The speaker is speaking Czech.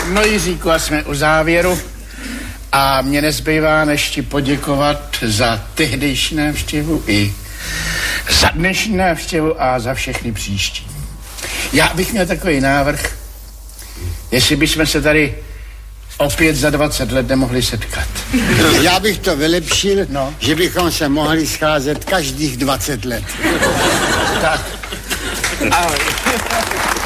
No Jiříku, a jsme u závěru a mě nezbývá než ti poděkovat za tehdejší návštěvu i za dnešní návštěvu a za všechny příští. Já bych měl takový návrh, jestli bychom se tady opět za 20 let nemohli setkat. Já bych to vylepšil, že bychom se mohli scházet každých 20 let. Tak. Ale...